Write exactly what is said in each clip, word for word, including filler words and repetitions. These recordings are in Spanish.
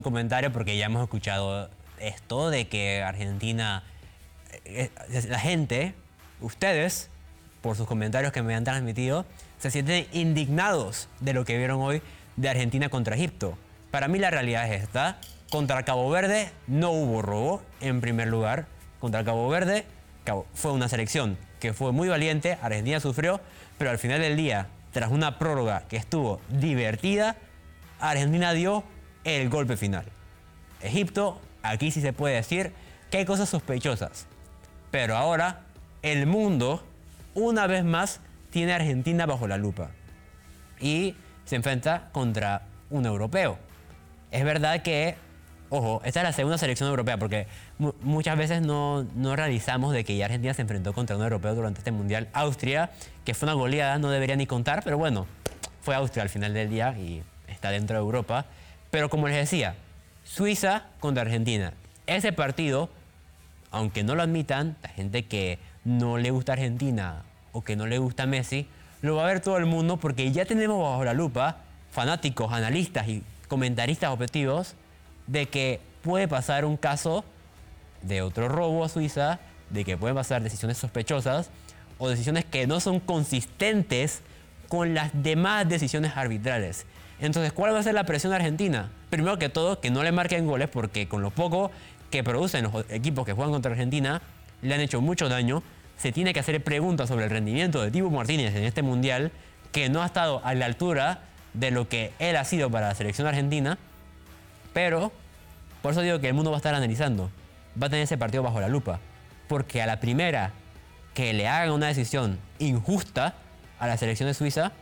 comentario porque ya hemos escuchado esto de que Argentina, eh, la gente, ustedes, por sus comentarios que me han transmitido, se sienten indignados de lo que vieron hoy de Argentina contra Egipto. Para mí la realidad es esta. Contra Cabo Verde no hubo robo, en primer lugar. Contra Cabo Verde Cabo, fue una selección que fue muy valiente, Argentina sufrió, pero al final del día, tras una prórroga que estuvo divertida, Argentina dio el golpe final. Egipto, aquí sí se puede decir que hay cosas sospechosas. Pero ahora, el mundo, una vez más, tiene a Argentina bajo la lupa. Y se enfrenta contra un europeo. Es verdad que, ojo, esta es la segunda selección europea, porque mu muchas veces no, no realizamos de que ya Argentina se enfrentó contra un europeo durante este Mundial. Austria, que fue una goleada, no debería ni contar, pero bueno, fue Austria al final del día y está dentro de Europa. Pero como les decía, Suiza contra Argentina. Ese partido, aunque no lo admitan, la gente que no le gusta Argentina o que no le gusta Messi, lo va a ver todo el mundo porque ya tenemos bajo la lupa fanáticos, analistas y comentaristas objetivos de que puede pasar un caso de otro robo a Suiza, de que pueden pasar decisiones sospechosas o decisiones que no son consistentes con las demás decisiones arbitrales. Entonces, ¿cuál va a ser la presión argentina? Primero que todo, que no le marquen goles, porque con lo poco que producen los equipos que juegan contra Argentina, le han hecho mucho daño. Se tiene que hacer preguntas sobre el rendimiento de Dibu Martínez en este Mundial, que no ha estado a la altura de lo que él ha sido para la selección argentina. Pero, por eso digo que el mundo va a estar analizando, va a tener ese partido bajo la lupa. Porque a la primera que le hagan una decisión injusta a la selección de Suiza,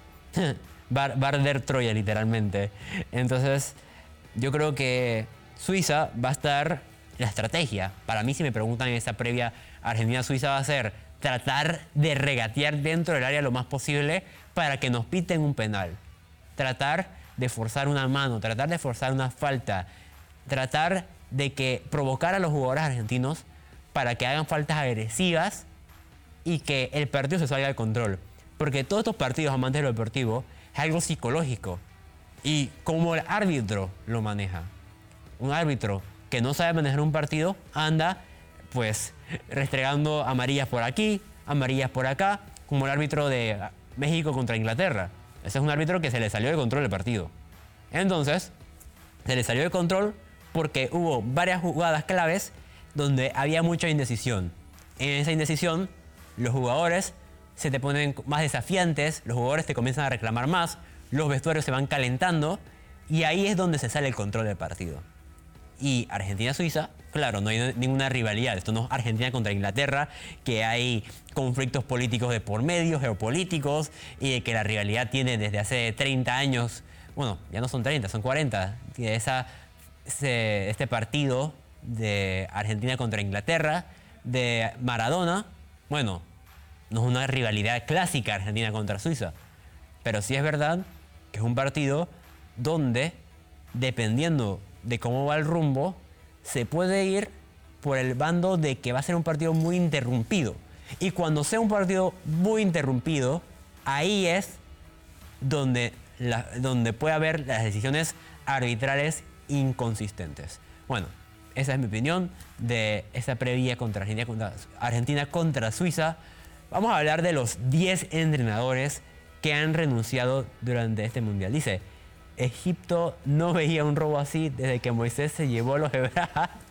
va, va a arder Troya literalmente. Entonces, yo creo que Suiza va a estar la estrategia. Para mí, si me preguntan en esa previa Argentina-Suiza, va a ser tratar de regatear dentro del área lo más posible para que nos piten un penal. Tratar de forzar una mano, tratar de forzar una falta, tratar de que provocar a los jugadores argentinos para que hagan faltas agresivas y que el partido se salga de control. Porque todos estos partidos, amantes de lo deportivo, es algo psicológico. Y como el árbitro lo maneja. Un árbitro que no sabe manejar un partido, anda pues restregando amarillas por aquí, amarillas por acá, como el árbitro de México contra Inglaterra. Ese es un árbitro que se le salió de control el partido. Entonces, se le salió de control porque hubo varias jugadas claves donde había mucha indecisión. En esa indecisión, los jugadores se te ponen más desafiantes, los jugadores te comienzan a reclamar más, los vestuarios se van calentando y ahí es donde se sale el control del partido. Y Argentina-Suiza, claro, no hay ninguna rivalidad. Esto no es Argentina contra Inglaterra, que hay conflictos políticos de por medio, geopolíticos, y que la rivalidad tiene desde hace treinta años, bueno, ya no son treinta, son cuarenta, esa, ese, este partido de Argentina contra Inglaterra, de Maradona. Bueno, no es una rivalidad clásica Argentina contra Suiza, pero sí es verdad que es un partido donde, dependiendo de cómo va el rumbo, se puede ir por el bando de que va a ser un partido muy interrumpido. Y cuando sea un partido muy interrumpido, ahí es donde, la, donde puede haber las decisiones arbitrales inconsistentes. Bueno, esa es mi opinión de esta previa contra Argentina, contra Argentina contra Suiza. Vamos a hablar de los diez entrenadores que han renunciado durante este Mundial. Dice: Egipto no veía un robo así desde que Moisés se llevó a los hebreos.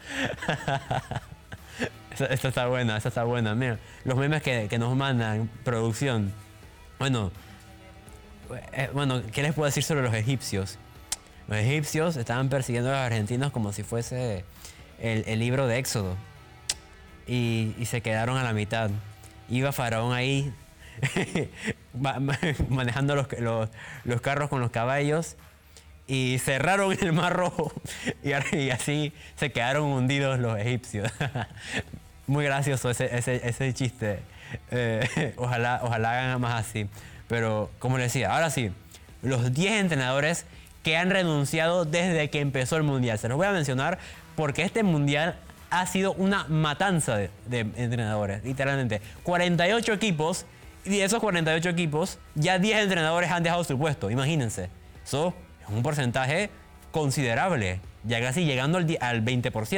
Esta está buena, esta está buena. Mira, los memes que, que nos mandan, producción. Bueno, eh, bueno, ¿qué les puedo decir sobre los egipcios? Los egipcios estaban persiguiendo a los argentinos como si fuese el, el libro de Éxodo. Y, y se quedaron a la mitad. Iba Faraón ahí manejando los, los, los carros con los caballos. Y cerraron el Mar Rojo y así se quedaron hundidos los egipcios. Muy gracioso ese, ese, ese chiste. Eh, ojalá, ojalá hagan más así. Pero como les decía, ahora sí, los diez entrenadores que han renunciado desde que empezó el Mundial. Se los voy a mencionar porque este Mundial ha sido una matanza de, de entrenadores, literalmente. cuarenta y ocho equipos, y de esos cuarenta y ocho equipos, ya diez entrenadores han dejado su puesto. Imagínense. Eso es un porcentaje considerable. ya casi llegando al, di- al veinte por ciento.